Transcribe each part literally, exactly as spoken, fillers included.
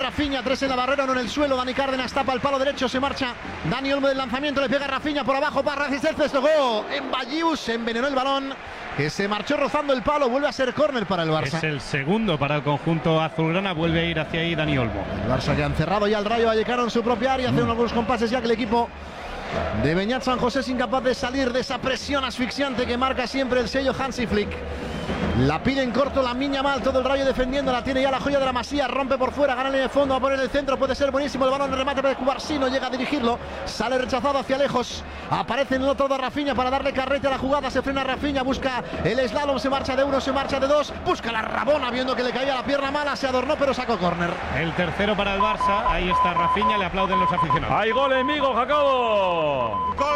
Rafinha, tres en la barrera, uno en el suelo. Dani Cárdenas tapa el palo derecho, se marcha Dani Olmo del lanzamiento, le pega a Rafinha por abajo para Resistencias, tocó en Ballius, se envenenó el balón, que se marchó rozando el palo, vuelve a ser córner para el Barça. Es el segundo para el conjunto azulgrana, vuelve a ir hacia ahí Dani Olmo. El Barça que han cerrado ya el Rayo Vallecano en su propia área, hace mm. algunos compases ya que el equipo de Beñat San José es incapaz de salir de esa presión asfixiante que marca siempre el sello Hansi Flick. La pide en corto Lamine Yamal, todo el Rayo defendiendo, la tiene ya la joya de la Masía, rompe por fuera, gana en el fondo, va a poner el centro, puede ser buenísimo el balón, el remate de Cubarsí, no llega a dirigirlo, sale rechazado hacia lejos, aparece en el otro de Rafinha para darle carrete a la jugada, se frena Rafinha, busca el slalom, se marcha de uno, se marcha de dos, busca la Rabona viendo que le caía la pierna mala, se adornó pero sacó córner. El tercero para el Barça, ahí está Rafinha, le aplauden los aficionados. ¡Hay gol, amigo, Jacobo! ¡Gol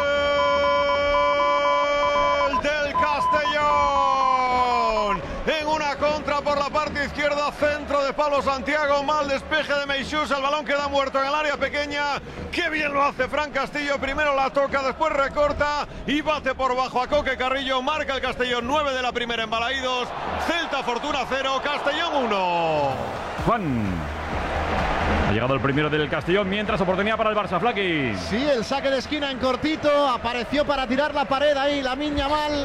del Castellón! En una contra por la parte izquierda, centro de Pablo Santiago, mal despeje de Meixús, el balón queda muerto en el área pequeña. Qué bien lo hace Fran Castillo, primero la toca, después recorta y bate por bajo a Coque Carrillo, marca el Castellón, nueve de la primera en Balaídos, Celta Fortuna cero, Castellón uno. Juan. Ha llegado el primero del Castellón, mientras oportunidad para el Barça, Flaki. Sí, el saque de esquina en cortito, apareció para tirar la pared ahí, Lamine Yamal.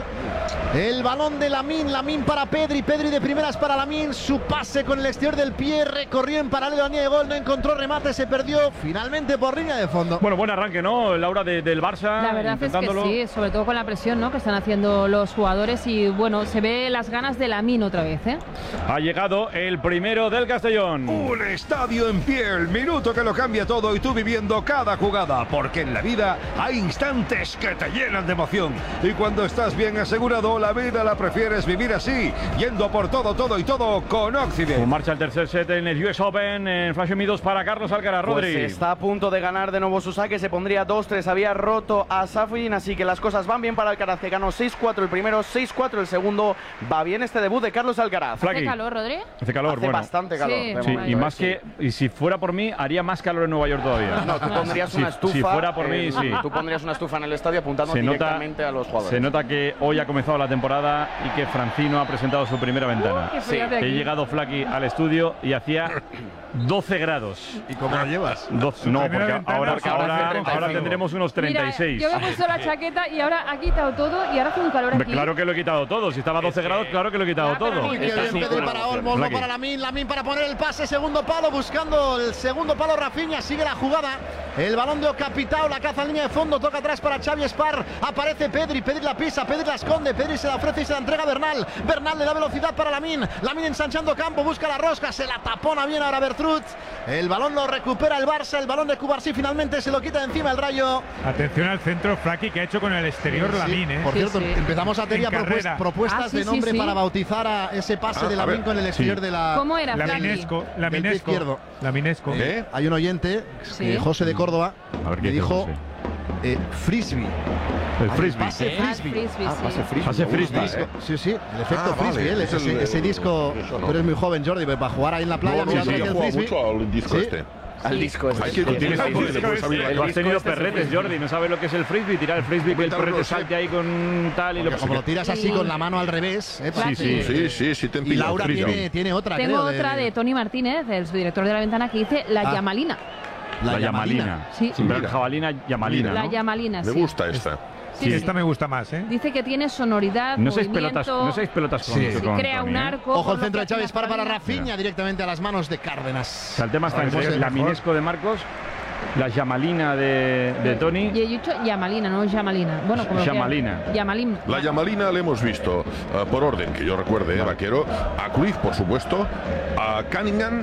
El balón de Lamine, Lamine para Pedri, Pedri de primeras para Lamine, su pase con el exterior del pie, recorrió en paralelo a línea de gol, no encontró remate, se perdió finalmente por línea de fondo. Bueno, buen arranque, ¿no, Laura, de, del Barça? La verdad es que sí, sobre todo con la presión, ¿no?, que están haciendo los jugadores y bueno, se ve las ganas de Lamine otra vez, ¿eh? Ha llegado el primero del Castellón. Un estadio en pie, el minuto que lo cambia todo y tú viviendo cada jugada, porque en la vida hay instantes que te llenan de emoción y cuando estás bien asegurado, la vida la prefieres vivir así, yendo por todo, todo y todo con Occident. Marcha el tercer set en el U S Open, en Flash M dos para Carlos Alcaraz. Rodri. Pues está a punto de ganar de nuevo su saque, se pondría dos tres, había roto a Safin, así que las cosas van bien para Alcaraz, que ganó seis cuatro el primero, seis cuatro el segundo. Va bien este debut de Carlos Alcaraz. ¿Hace calor, Rodri? Hace calor, Hace bueno. bastante calor. Sí, sí, y más que, y si fuera por mí, haría más calor en Nueva York todavía. No, tú pondrías si, una estufa. Si fuera por mí, eh, sí. Tú pondrías una estufa en el estadio apuntando se directamente nota, a los jugadores. Se nota que hoy ha comenzado la temporada y que Francino ha presentado su primera ventana. Uh, sí. He llegado, Flaki, al estudio y hacía doce grados. ¿Y cómo lo llevas? doce, no, porque ahora, porque ahora, ahora tendremos unos treinta y seis. Mira, yo me he puesto la chaqueta y ahora ha quitado todo y ahora hace un calor aquí. Claro que lo he quitado todo. Si estaba a doce grados, claro que lo he quitado ya, todo. Muy bien, Pedri para Olmo, Olmo para Lamine, Lamine para poner el pase, segundo palo, buscando el segundo palo Rafinha, sigue la jugada, el balón de Ocapitao, la caza en línea de fondo, toca atrás para Xavi Espar, aparece Pedri, Pedri la pisa, Pedri la esconde, Pedri se la ofrece y se la entrega a Bernal, Bernal le da velocidad para Lamine, Lamine ensanchando campo, busca la rosca, se la tapona bien ahora Bertrut, el balón lo recupera el Barça, el balón de Cubarsí finalmente se lo quita de encima el Rayo. Atención al centro, Flaki, que ha hecho con el exterior sí, Lamine, ¿eh? Por sí, cierto, sí. empezamos a tener propuestas, propuestas ah, sí, de nombre sí, sí. para bautizar a ese pase Ah, de Lamine con el exterior sí. de la... ¿Cómo era, Flaki? Laminesco, Del pie Laminesco, izquierdo. Laminesco. ¿Eh? Hay un oyente, Sí. eh, José de Córdoba, A ver que qué dice dijo José. eh, frisbee. El Ah, frisbee. Pase Ah, frisbee. frisbee, Ah, sí. pase frisbee. Pase frisbee. Disco- sí, sí, el efecto Ah, vale, frisbee, el- es el- ese, ese el- disco. eso no. Tú eres muy joven, Jordi, pero para jugar ahí en la playa, No, no, mirando sí, aquí yo el juego frisbee. mucho al disco Sí. este. Al disco este. Hay que Sí, tienes sí, que sí, le puedes sí. abrir. Tú has disco tenido este es perretes, frisbee. Jordi. No sabes lo que es el frisbee. Tirar el frisbee, que el Cuéntame, perrete no sé. salte ahí con tal y lo Porque como lo tiras así Sí. con la mano al revés. eh, Sí, sí. Sí, sí, sí te Y empillo. Laura Frisbee. tiene, tiene otra, Tengo creo. otra de Tony Martínez, el subdirector de La Ventana, que dice la Ah. Yamalina. La yamalina. Sí. Pero el jabalina, yamalina, La ¿no? Yamalina, Me sí. gusta esta. Sí, Sí, sí. esta me gusta más, ¿eh? Dice que tiene sonoridad, No seis movimiento, pelotas, no seis pelotas con, Sí. sí, con crea Tony, un ¿eh? arco. Ojo con el lo centro que de Chávez hace para para Rafinha. Rafinha, Mira. directamente a las manos de Cárdenas. O sea, el tema está Vale, entre José, la mejor. minesco de Marcos, la yamalina de, de Tony. Y he dicho Yamalina, no Yamalina. Bueno, como lo quieran. Yamalina. Yamalina. La Yamalina le hemos visto, uh, por orden, que yo recuerde, eh, Vaquero, a Cruyff, por supuesto, a Cunningham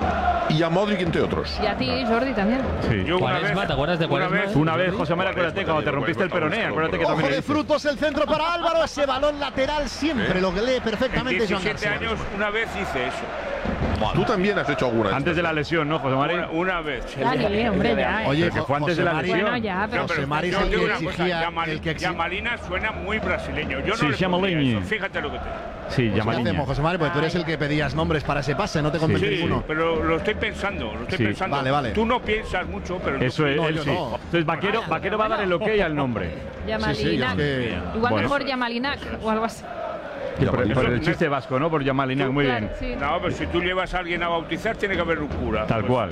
y a Modric, entre otros. Y a ti, Jordi, también. Sí. Yo una vez, ¿te acuerdas de Una Cuaresma? vez, una vez, José María, acuérdate, cuando te rompiste el peroné, acuérdate que Ojo también de le diste. frutos, el centro para Álvaro, ese balón lateral siempre ¿Eh? lo que lee En perfectamente Joan diecisiete García. años una vez hice eso. Tú también has hecho alguna. Antes de la lesión, ¿no, José Una, María? una vez. Dale, hombre, ya. eh. Oye, Pero que fue antes de la Mari- lesión. Bueno, ya, pero... No, pero José Mari es yo el digo que una cosa, exigía, Yamal- el que exigía. Yamalina suena muy brasileño. Yo no Sí, le pondría Yamalini. eso. Fíjate lo que te digo. Sí, Pues, ¿qué yamalina. hacemos, José María? Porque tú eres el que pedías nombres para ese pase, no te convence Sí, ninguno. pero lo estoy pensando, lo estoy Sí. pensando. Vale, vale. Tú no piensas mucho, pero yo Eso es, No, él yo sí. no. Entonces, Vaquero, Vaquero va a dar el ok al nombre. Yamalina. Sí, sí, yo es que- Igual Bueno. mejor Yamalinac o algo así. Sí, por, Yamalina. por el chiste vasco, ¿no? Por Yamalina, muy Claro, bien. sí. No, pero si tú llevas a alguien a bautizar, tiene que haber un cura. Tal Pues, cual.